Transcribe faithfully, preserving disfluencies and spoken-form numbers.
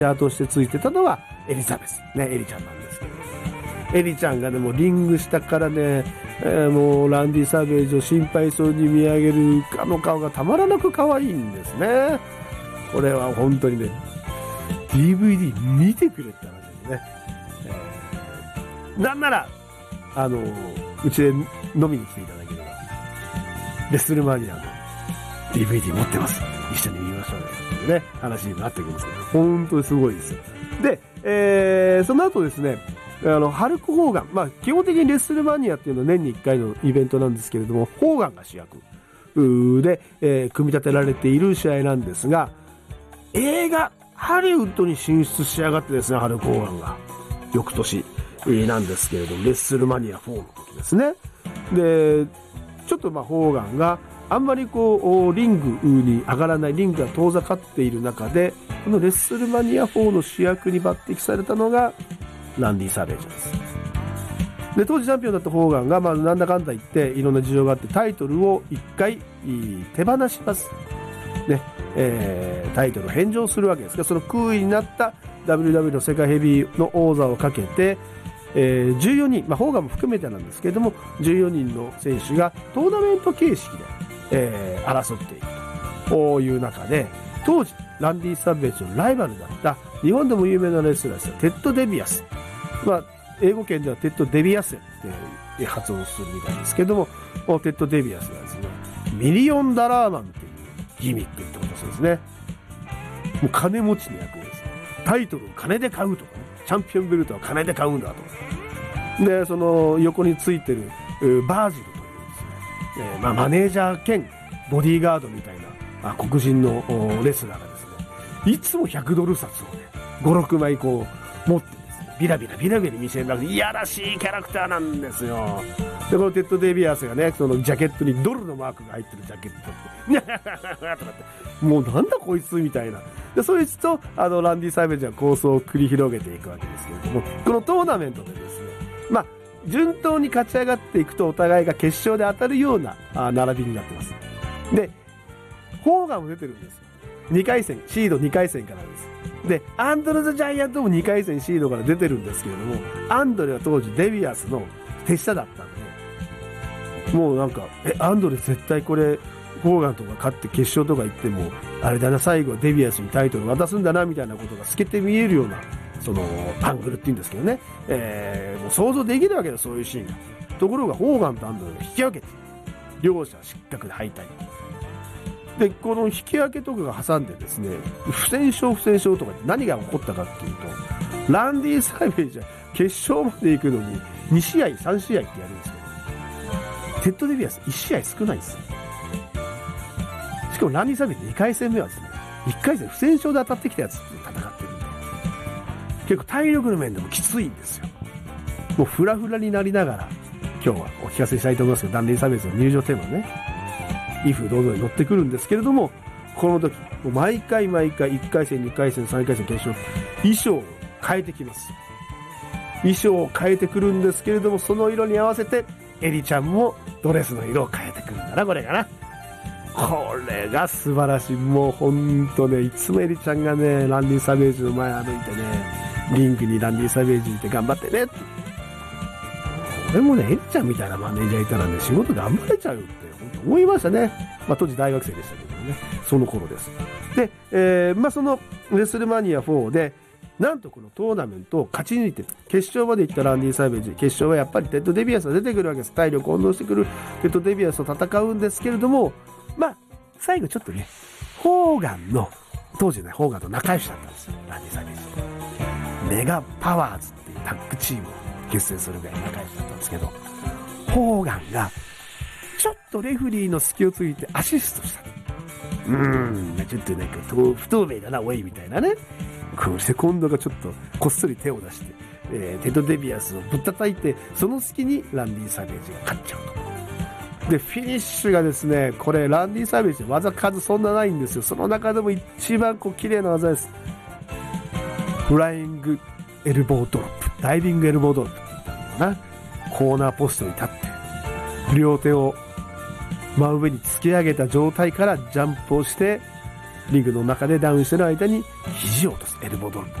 ャーとしてついてたのはエリザベス、ね、エリちゃんなんですけど、エリちゃんがね、もうリング下からね、えー、もうランディ・サベージを心配そうに見上げるあの顔がたまらなく可愛いんですね。これは本当にね、ディーブイディー 見てくれって話ですね。えー、なんなら、あの、うちで飲みに来ていただければ、レッスルマニアの ディーブイディー 持ってます。一緒に見ましょうね。っていうね、話になってくるんですけど、本当にすごいですよ。で、えー、その後ですね、あの、ハルク・ホーガン。まあ、基本的にレッスルマニアっていうのは年にいっかいのイベントなんですけれども、ホーガンが主役で、えー、組み立てられている試合なんですが、映画、ハリウッドに進出しやがってですね、ハルク・ホーガンが。翌年、えー、なんですけれども、レッスルマニアフォーの時ですね。で、ちょっとまあ、ホーガンがあんまりこう、リングに上がらない、リングが遠ざかっている中で、このレッスルマニアフォーの主役に抜擢されたのが、ランディ・サベージです。で、当時チャンピオンだったホーガンが、まあ、なんだかんだ言って、いろんな事情があって、タイトルを一回、手放します。ね、えー、タイトルを返上するわけですが、その空位になった ダブリューダブリュー の世界ヘビーの王座をかけて、えー、じゅうよにん、まあ、ホーガンも含めてなんですけれども、じゅうよにんの選手がトーナメント形式で、えー、争っていくという中で、当時、ランディ・サベージのライバルだった、日本でも有名なレスラーですよ、テッド・デビアス。まあ、英語圏ではテッド・デビアスって発音するみたいですけども、テッド・デビアスがですね、ミリオンダラーマンっていうギミックってことだそうですね。もう金持ちの役です。タイトルを金で買うとかね、チャンピオンベルトは金で買うんだとか。で、その横についてるバージルというですね、えー、まあマネージャー兼ボディーガードみたいな黒人のレスラーがですね、いつもひゃくドル札をね、ご、ろくまいこう持ってですね、ビラビラビラビラ見せるいやらしいキャラクターなんですよ。で、このテッド・デビアスがね、そのジャケットにドルのマークが入ってるジャケットってもうなんだこいつみたいな。で、そいつとあのランディ・サベージは構想を繰り広げていくわけですけれども、このトーナメントでですね、まあ順当に勝ち上がっていくとお互いが決勝で当たるようなあ並びになってます。で、ホーガンも出てるんですよ。にかい戦、シードにかい戦からです。で、アンドレ・ザ・ジャイアントもにかい戦シードから出てるんですけれども、アンドレは当時デビアスの手下だったんで、もうなんか、え、アンドレ絶対これ、ホーガンとか勝って決勝とか行っても、あれだな、最後はデビアスにタイトル渡すんだな、みたいなことが透けて見えるような、その、アングルって言うんですけどね。えー、もう想像できるわけだ、そういうシーンが。ところが、ホーガンとアンドレが引き分けて、両者失格で敗退。で、この引き分けとかが挟んでですね、不戦勝不戦勝とかで何が起こったかっていうと、ランディ・サベージは決勝まで行くのににしあい、さんしあいってやるんですよ。テッド・デビアスいちしあい少ないんですよ。しかもランディ・サベージにかい戦目はですね、いっかい戦不戦勝で当たってきたやつと戦ってるんで、結構体力の面でもきついんですよ。もうフラフラになりながら、今日はお聞かせしたいと思いますけど、ランディ・サベージの入場テーマね、威風堂々に乗ってくるんですけれども、この時、もう毎回毎回いっかい戦、にかい戦、さんかい戦、決勝、衣装を変えてきます。衣装を変えてくるんですけれども、その色に合わせて、エリちゃんもドレスの色を変えてくるんだな、これがな。これが素晴らしい。もうほんとね、いつもエリちゃんがね、ランディ・サベージの前歩いてね、リンクにランディ・サベージいて頑張ってねって。俺もね、エリちゃんみたいなマネージャーいたらね、仕事頑張れちゃうよって。思いましたね。まあ当時大学生でしたけどね。その頃です。で、えー、まあそのレスルマニアフォーで、なんとこのトーナメントを勝ち抜いて、決勝まで行ったランディ・サベージ、決勝はやっぱりテッド・デビアスが出てくるわけです。体力を温存してくるテッド・デビアスと戦うんですけれども、まあ、最後ちょっとね、ホーガンの、当時ね、ホーガンと仲良しだったんですよ。ランディ・サベージ。メガパワーズっていうタッグチームを結成するぐらい仲良しだったんですけど、ホーガンが、ちょっとレフリーの隙をついてアシストした。うーん、ちょっとなんか不透明だな、おい、みたいなね。こうセコンドがちょっとこっそり手を出して、えー、テッド・デビアスをぶったたいて、その隙にランディ・サベージが勝っちゃうと。で、フィニッシュがですね、これランディ・サベージ技数そんなないんですよ。その中でも一番こう綺麗な技です。フライングエルボードロップ、ダイビングエルボードロップって言ったんだよな。コーナーポストに立って、両手を真上に突き上げた状態からジャンプをして、 リングの中でダウンしてる間に肘を落とすエルボードロップ。